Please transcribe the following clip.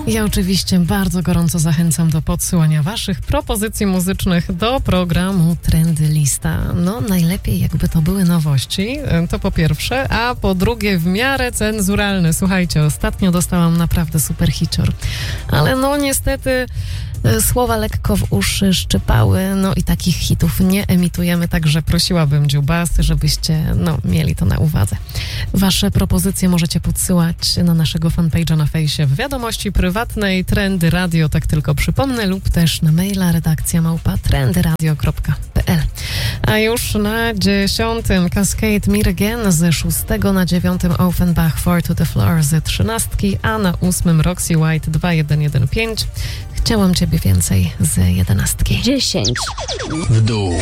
Ja oczywiście bardzo gorąco zachęcam do podsyłania waszych propozycji muzycznych do programu Trendy Lista. No najlepiej jakby to były nowości, to po pierwsze, a po drugie w miarę cenzuralne. Słuchajcie, ostatnio dostałam naprawdę super hicior, ale no niestety słowa lekko w uszy szczypały, no i takich hitów nie emitujemy, także prosiłabym dziubas, żebyście mieli to na uwadze. Wasze propozycje możecie podsyłać na naszego fanpage'a na fejsie w wiadomości prywatnej Trendy Radio, tak tylko przypomnę, lub też na maila redakcja@trendyradio.pl. A już na 10. Cascade Me Again, z 6. na 9. Offenbach Four to the Floor z 13, a na 8. Roxy White 2115. Chciałam ciebie więcej z 11. 10 w dół.